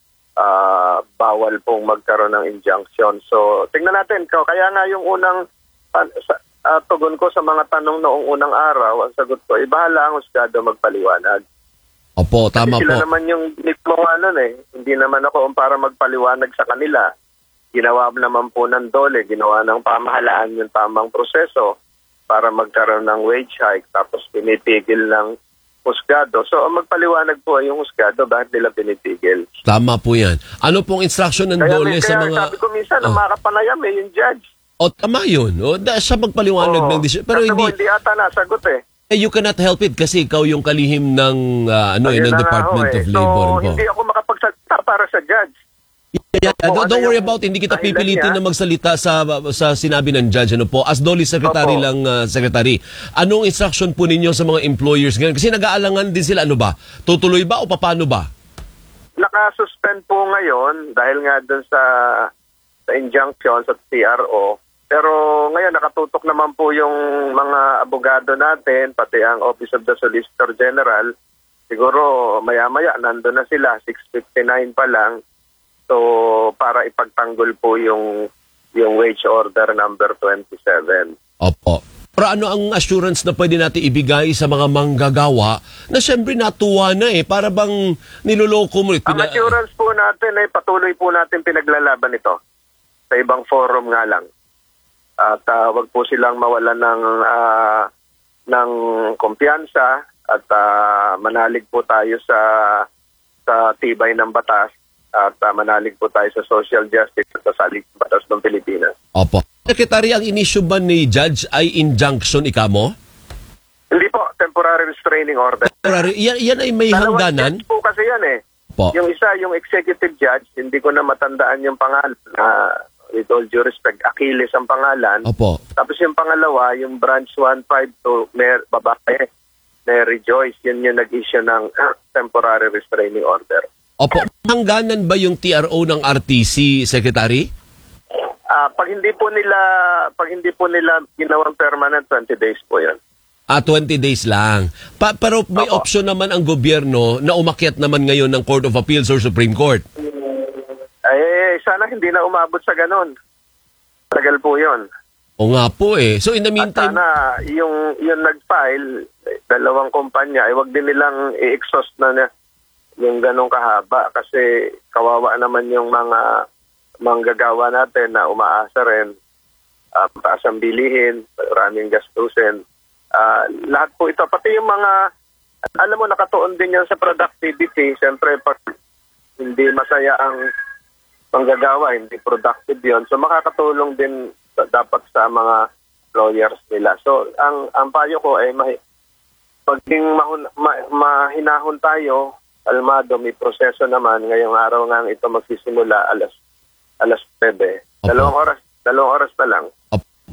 bawal pong magkaroon ng injunction. So, tingnan natin. Kaya nga yung unang tugon ko sa mga tanong noong unang araw, ang sagot ko, bahala ang husgado magpaliwanag. Opo, tama kasi sila po. naman yung mismo Hindi naman ako para magpaliwanag sa kanila. Ginawa naman po ng DOLE, ginawa ng pamahalaan yung tamang proseso para magkaroon ng wage hike tapos pinipigil ng husgado. So, ang magpaliwanag po ay yung husgado, bakit nila pinipigil? Tama po yan. Ano pong instruction ng DOLE sa mga... Sabi ko minsan, makapanayam yung judge. O, tama yun. Siya magpaliwanag ng decision. Pero hindi ata nasagot you cannot help it kasi ikaw yung kalihim ng ng Department of Labor. So, hindi ako makapagsalita para sa judge. Don't worry about it. Hindi kita pipilitin na magsalita sa sinabi ng judge. As DOLE Secretary lang, Secretary. Anong instruction po ninyo sa mga employers ngayon? Kasi nag-aalangan din sila. Ano ba? Tutuloy ba o paano ba? Nakasuspend po ngayon dahil nga dun sa injunction sa TRO. Pero ngayon nakatutok naman po yung mga abogado natin, pati ang Office of the Solicitor General. Siguro maya-maya nandun na sila, 6:59 pa lang. So para ipagtanggol po yung wage order number 27. Opo. Pero ano ang assurance na pwede natin ibigay sa mga manggagawa na siyempre natuwa na para bang niloloko mo? Ang assurance po natin ay patuloy po natin pinaglalaban ito sa ibang forum nga lang. At wag po silang mawalan ng kumpiyansa at manalig po tayo sa tibay ng batas at manalig po tayo sa social justice at sa salig batas ng Pilipinas. Opo. Secretary, ang inisyu ba ni Judge ay injunction ikamo? Hindi po, temporary restraining order. Temporary, yan ay may hangganan? Dalawang po kasi yan Po. Yung isa, yung executive judge, hindi ko na matandaan yung pangalan. With all due respect, Achilles ang pangalan. Opo. Tapos yung pangalawa, yung branch 152, babae, Mary Joyce, yun yung nag-issue ng temporary restraining order. Opo. Hangganan ba yung TRO ng RTC, Secretary? Pag hindi po nila ginawang permanent, 20 days po yun. 20 days lang. Pero may option naman ang gobyerno na umakyat naman ngayon ng Court of Appeals or Supreme Court. Sana hindi na umabot sa ganun. Tagal po yun. O nga po So in the meantime... At sana yung nag-file, dalawang kumpanya, wag din nilang i-exhaust na yung ganong kahaba kasi kawawa naman yung mga manggagawa natin na umaasa rin. Taas ang bilihin, maraming gastusin. Lahat po ito, pati yung mga, alam mo, nakatuon din yan sa productivity. Siyempre, pag hindi masaya ang manggagawa, hindi productive yon. So makakatulong din dapat sa mga lawyers nila. So ang payo ko ay maging mahinahon tayo, almado, may proseso naman. Ngayong araw nga ito magsisimula alas 9. Dalawang oras na lang.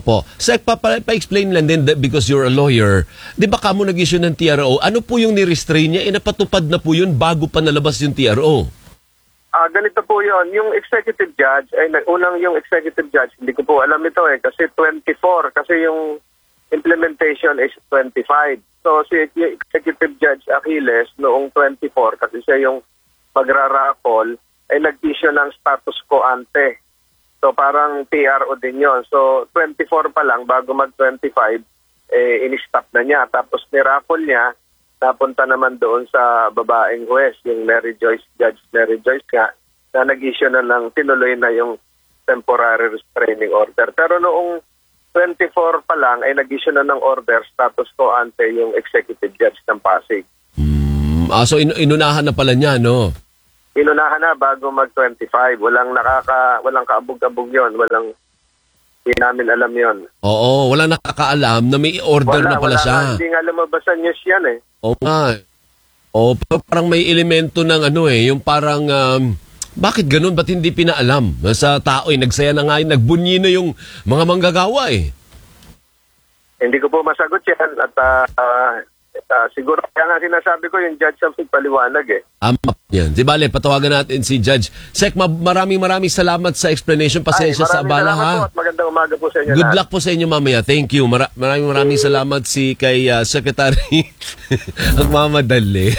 Opo. Sek, pa-explain lang din because you're a lawyer. Di ba kamo nag-issue ng TRO? Ano po yung ni-restrain niya? Napatupad na po yun bago pa nalabas yung TRO. Ganito po yun. Yung executive judge, unang yung executive judge, hindi ko po alam ito kasi 24. Kasi yung implementation is 25. So si executive judge Aquiles noong 24, kasi siya yung magra-raffle, ay nag-issue ng status quo ante. So parang TRO din yon. So 24 pa lang bago mag-25, in-stop na niya. Tapos ni-raffle niya, napunta naman doon sa babaeng huwes, yung Judge Mary Joyce nga, na nag-issue na lang, tinuloy na yung temporary restraining order. Pero noong 24 pa lang ay nag-issue na ng order, status quo ante yung executive judge ng Pasig. So inunahan na pala niya, no? Inunahan na bago mag-25. Walang kaabog-abog yon. Hindi namin alam yon. Oo, walang nakakaalam na may order na pala siya. Hindi nga lumabas sa news yan Oo nga. Parang may elemento ng yung parang, bakit ganun? Ba't hindi pinaalam? Sa tao nagsaya na nga nagbunyi na yung mga manggagawa Hindi ko po masagot yan at siguro kaya nga sinasabi ko yung judge ang paliwanag Yan. Di bale, patawagan natin si Judge. Sek, maraming salamat sa explanation. Pasensya sa abala, ha? At magandang umaga po sa inyo. Good luck po sa inyo mamaya. Thank you. Maraming salamat kay Secretary magmamadali.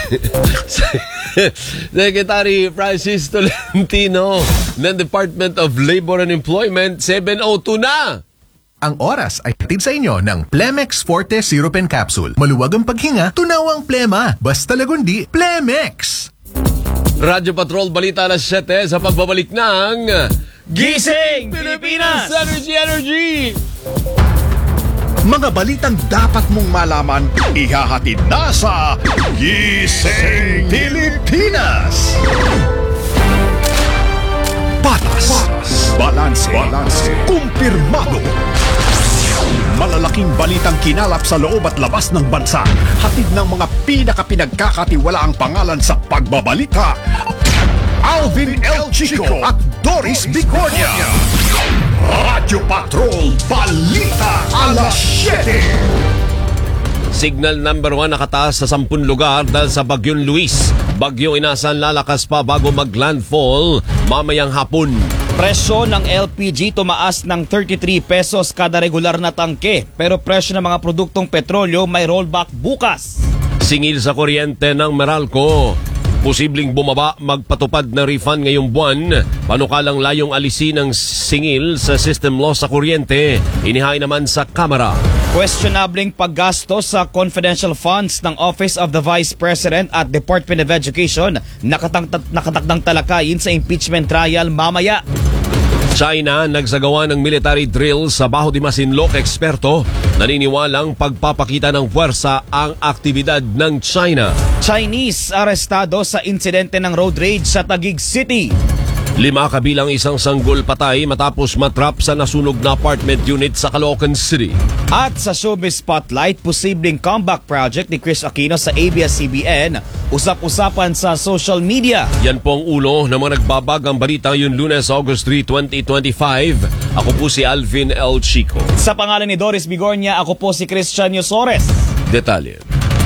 Secretary Francis Tolentino ng Department of Labor and Employment. 7:02 na. Ang oras ay hatid sa inyo ng Plemex Forte Syrup and Capsule. Maluwag ang paghinga, tunawang plema. Basta lagundi, Plemex! Radyo Patrol, balita alas 7 sa pagbabalik ng Gising Pilipinas! Energy! Mga balitang dapat mong malaman, ihahatid na sa Gising Pilipinas! Patas, balanse, kumpirmado. Malalaking balitang kinalap sa loob at labas ng bansa. Hatid ng mga pinakapinagkakatiwalaang pangalan sa pagbabalita. Alvin L. Chico at Doris Bicornia. Radyo Patrol, balita alas 7. Signal number 1 nakataas sa 10 lugar dahil sa Bagyong Luis. Bagyong inasan lalakas pa bago mag-landfall mamayang hapon. Presyo ng LPG tumaas ng 33 pesos kada regular na tangke, pero presyo ng mga produktong petrolyo may rollback bukas. Singil sa kuryente ng Meralco. Posibleng bumaba, magpatupad na refund ngayong buwan. Panukalang layong alisin ng singil sa system loss sa kuryente. Inihain naman sa Kamara. Questionableng paggastos sa confidential funds ng Office of the Vice President at Department of Education nakatakdang talakayin sa impeachment trial mamaya. China nagsagawa ng military drill sa Bajo de Masinloc. Eksperto naniniwalang pagpapakita ng puwersa ang aktibidad ng China. Chinese arestado sa insidente ng road rage sa Taguig City. 5 kabilang isang sanggol patay matapos matrap sa nasunog na apartment unit sa Caloocan City. At sa Showbiz Spotlight, posibleng comeback project ni Chris Aquino sa ABS-CBN, usap-usapan sa social media. Yan po ang ulo ng mga nagbabagang balita yung Lunes, August 3, 2025. Ako po si Alvin L. Chico. Sa pangalan ni Doris Bigornia, ako po si Christian Yosores. Detalye.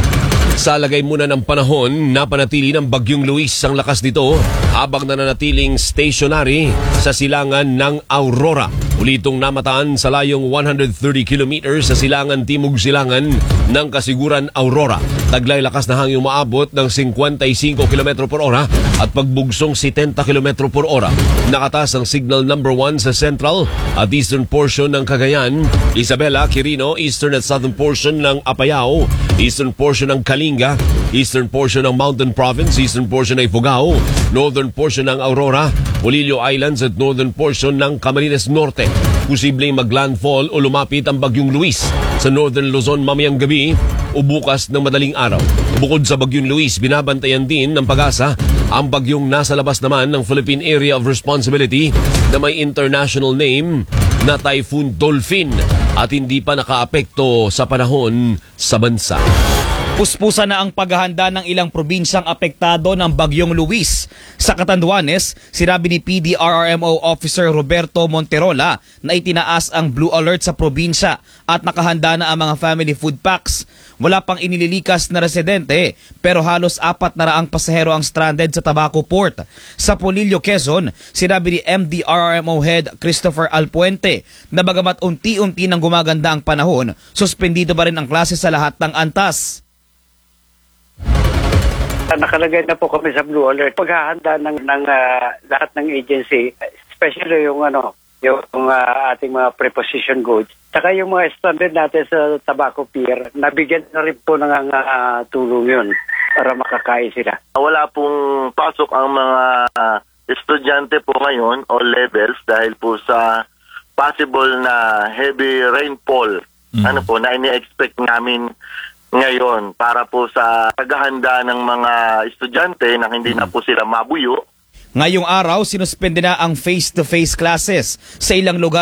Sa lagay muna ng panahon, napanatili ng Bagyong Luis ang lakas nito habang nananatiling stationary sa silangan ng Aurora. Ulitong namataan sa layong 130 kilometers sa silangan Timog Silangan ng Kasiguran, Aurora. Taglay lakas na hangin umaabot ng 55 km per ora at pagbugsong 70 km per ora. Nakataas ang signal number 1 sa central at eastern portion ng Cagayan, Isabela, Quirino, eastern at southern portion ng Apayao, eastern portion ng Kalinga, eastern portion ng Mountain Province, eastern portion ng Ifugao, northern portion ng Aurora, Polillo Islands at northern portion ng Camarines Norte. Posibleng maglandfall o lumapit ang Bagyong Luis sa northern Luzon mamayang gabi o bukas ng madaling araw. Bukod sa Bagyong Luis, binabantayan din ng Pag-asa ang bagyong nasa labas naman ng Philippine Area of Responsibility na may international name na Typhoon Dolphin at hindi pa nakaapekto sa panahon sa bansa. Puspusan na ang paghahanda ng ilang probinsyang apektado ng Bagyong Luis. Sa Catanduanes, sinabi ni PDRRMO Officer Roberto Monterola na itinaas ang Blue Alert sa probinsya at nakahanda na ang mga family food packs. Wala pang inililikas na residente pero halos 400 pasahero ang stranded sa Tabaco Port. Sa Polillo, Quezon, sinabi ni MDRRMO Head Christopher Alpuente na bagamat unti-unti nang gumaganda ang panahon, suspendido pa rin ang klase sa lahat ng antas. Nakalagay na po kami sa Blue Alert. Paghahanda ng lahat ng agency, especially yung ating mga preposition goods, saka yung mga stranded natin sa Tabaco Pier, nabigyan na rin po ng tulong yun para makakain sila. Wala pong pasok ang mga estudyante po ngayon o levels dahil po sa possible na heavy rainfall na ini-expect namin ngayon para po sa paghahanda ng mga estudyante na hindi na po sila mabuyo. Ngayong araw, sinuspende na ang face-to-face classes sa ilang lugar